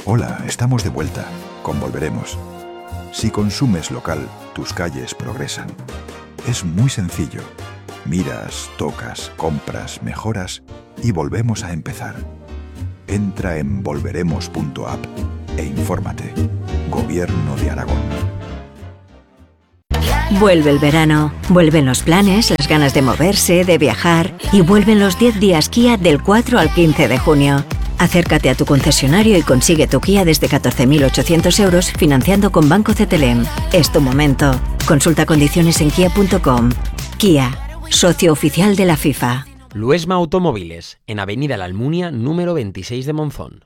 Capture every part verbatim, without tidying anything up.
Hola, estamos de vuelta. Con Volveremos. Si consumes local, tus calles progresan. Es muy sencillo. Miras, tocas, compras, mejoras y volvemos a empezar. Entra en volveremos punto app e infórmate. Gobierno de Aragón. Vuelve el verano, vuelven los planes, las ganas de moverse, de viajar y vuelven los diez días Kia del cuatro al quince de junio. Acércate a tu concesionario y consigue tu Kia desde catorce mil ochocientos euros financiando con Banco Cetelem. Es tu momento. Consulta condiciones en kia punto com. Kia, socio oficial de la FIFA. Luesma Automóviles, en Avenida La Almunia, número veintiséis de Monzón.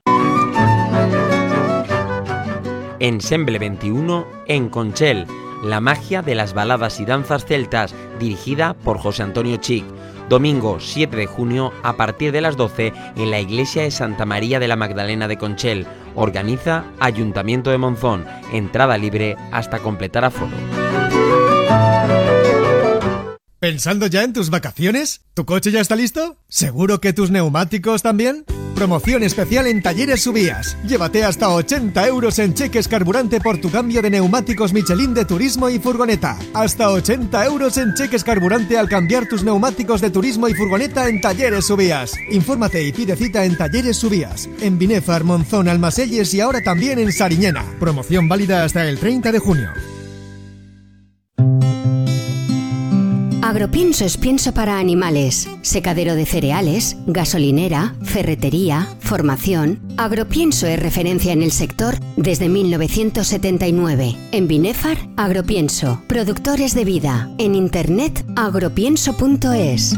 Ensemble veintiuno, en Conchel, la magia de las baladas y danzas celtas, dirigida por José Antonio Chic. Domingo siete de junio a partir de las doce en la iglesia de Santa María de la Magdalena de Conchel. Organiza Ayuntamiento de Monzón. Entrada libre hasta completar aforo. ¿Pensando ya en tus vacaciones? ¿Tu coche ya está listo? ¿Seguro que tus neumáticos también? Promoción especial en Talleres Subías. Llévate hasta ochenta euros en cheques carburante por tu cambio de neumáticos Michelin de turismo y furgoneta. Hasta ochenta euros en cheques carburante al cambiar tus neumáticos de turismo y furgoneta en Talleres Subías. Infórmate y pide cita en Talleres Subías, en Binéfar, Monzón, Almaselles y ahora también en Sariñena. Promoción válida hasta el treinta de junio. Agropienso es pienso para animales, secadero de cereales, gasolinera, ferretería, formación. Agropienso es referencia en el sector desde mil novecientos setenta y nueve. En Binéfar, Agropienso, productores de vida. En internet, agropienso punto es.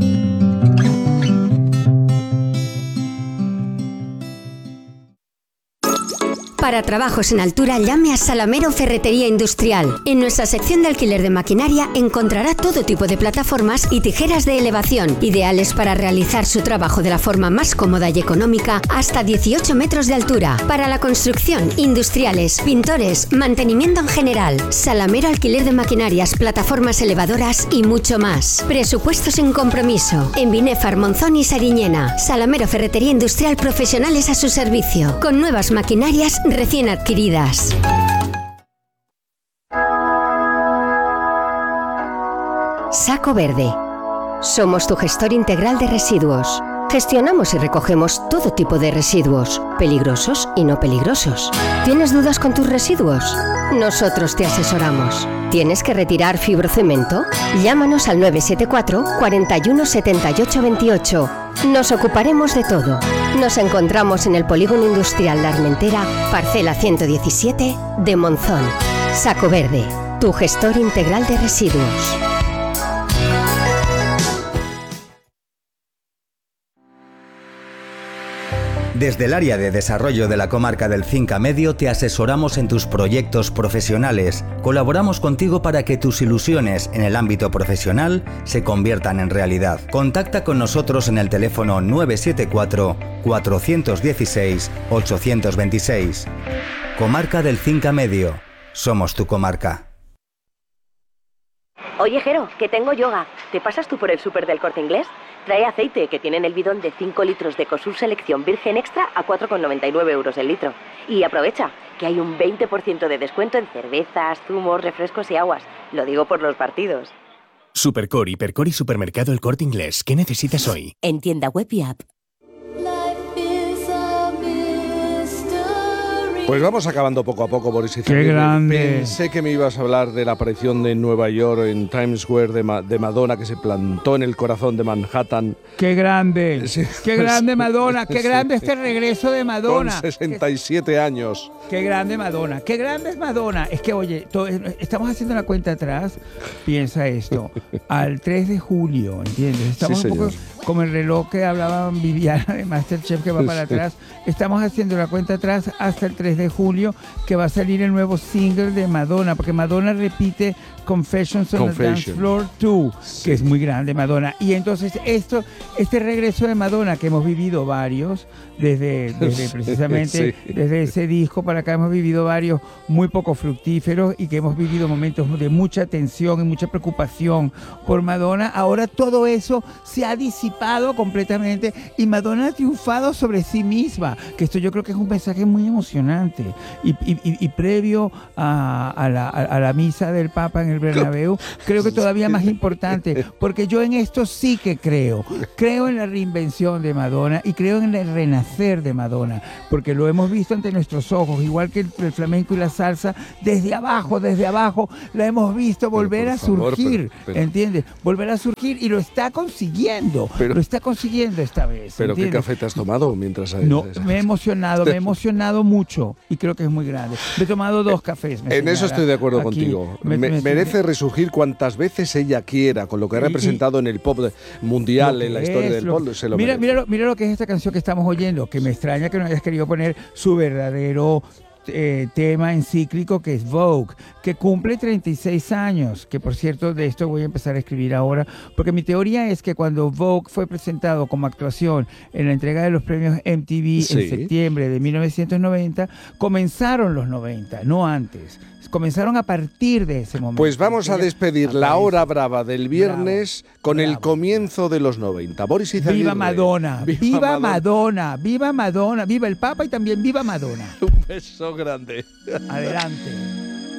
Para trabajos en altura, llame a Salamero Ferretería Industrial. En nuestra sección de alquiler de maquinaria encontrará todo tipo de plataformas y tijeras de elevación, ideales para realizar su trabajo de la forma más cómoda y económica, hasta dieciocho metros de altura. Para la construcción, industriales, pintores, mantenimiento en general. Salamero Alquiler de Maquinarias, plataformas elevadoras y mucho más. Presupuestos sin compromiso. En Binéfar, Monzón y Sariñena. Salamero Ferretería Industrial, profesionales a su servicio, con nuevas maquinarias recién adquiridas. Saco Verde. Somos tu gestor integral de residuos. Gestionamos y recogemos todo tipo de residuos, peligrosos y no peligrosos. ¿Tienes dudas con tus residuos? Nosotros te asesoramos. ¿Tienes que retirar fibrocemento? Llámanos al nueve siete cuatro, cuatro uno, siete ocho dos ocho. Nos ocuparemos de todo. Nos encontramos en el Polígono Industrial La Armentera, parcela ciento diecisiete de Monzón. Saco Verde, tu gestor integral de residuos. Desde el área de desarrollo de la comarca del Cinca Medio te asesoramos en tus proyectos profesionales. Colaboramos contigo para que tus ilusiones en el ámbito profesional se conviertan en realidad. Contacta con nosotros en el teléfono nueve siete cuatro, cuatro uno seis, ocho dos seis. Comarca del Cinca Medio. Somos tu comarca. Oye, Jero, que tengo yoga. ¿Te pasas tú por el súper del Corte Inglés? Trae aceite, que tienen el bidón de cinco litros de Ecosur Selección Virgen Extra a cuatro con noventa y nueve euros el litro. Y aprovecha, que hay un veinte por ciento de descuento en cervezas, zumos, refrescos y aguas. Lo digo por los partidos. Supercor, Hipercor y Supermercado El Corte Inglés. ¿Qué necesitas hoy? En tienda web y app. Pues vamos acabando poco a poco, Boris. ¡Qué grande! Pensé que me ibas a hablar de la aparición de Nueva York en Times Square de, Ma- de Madonna, que se plantó en el corazón de Manhattan. ¡Qué grande! Sí. ¡Qué grande Madonna! ¡Qué grande este regreso de Madonna! Con sesenta y siete años. ¡Qué grande Madonna! ¡Qué grande es Madonna! Es que, oye, to- estamos haciendo la cuenta atrás. Piensa esto. Al tres de julio, ¿entiendes? Estamos Sí, un poco señor. como el reloj que hablaba Viviana de Masterchef que va para Sí. atrás. Estamos haciendo la cuenta atrás hasta el tres tres de julio, que va a salir el nuevo single de Madonna, porque Madonna repite Confessions on the Dance Floor dos, sí, que es muy grande Madonna. Y entonces esto, este regreso de Madonna, que hemos vivido varios, desde, desde precisamente sí. desde ese disco para acá hemos vivido varios muy poco fructíferos y que hemos vivido momentos de mucha tensión y mucha preocupación por Madonna. Ahora todo eso se ha disipado completamente y Madonna ha triunfado sobre sí misma, que esto yo creo que es un mensaje muy emocionante. Y, y, y, y previo a, a, la, a la misa del Papa en el Bernabéu, creo que todavía más importante, porque yo en esto sí que creo. Creo en la reinvención de Madonna y creo en el renacer de Madonna, porque lo hemos visto ante nuestros ojos, igual que el, el flamenco y la salsa, desde abajo, desde abajo, la hemos visto volver a favor, surgir, pero, pero, ¿entiendes? Volver a surgir y lo está consiguiendo, pero, lo está consiguiendo esta vez. ¿Pero ¿entiendes? qué café te has tomado mientras...? No, me he emocionado, me he emocionado mucho y creo que es muy grande. Me he tomado dos cafés. Me en eso estoy de acuerdo aquí, contigo. Me, me, merece me, resurgir cuantas veces ella quiera, con lo que ha representado y, en el pop mundial, en la historia es, del pop, se lo mira, mira, lo, mira lo que es esta canción que estamos oyendo, que me extraña que no hayas querido poner su verdadero eh, tema encíclico, que es Vogue, que cumple treinta y seis años, que por cierto de esto voy a empezar a escribir ahora, porque mi teoría es que cuando Vogue fue presentado como actuación en la entrega de los premios M T V sí. en septiembre de mil novecientos noventa, comenzaron los noventa, no antes. Comenzaron a partir de ese momento. Pues vamos a despedir aparece. la hora brava del viernes bravo, con bravo. el comienzo de los noventa. Boris Izaguirre. Viva Madonna, viva, viva Madonna. Madonna, viva Madonna, viva el Papa y también viva Madonna. Un beso grande. Adelante.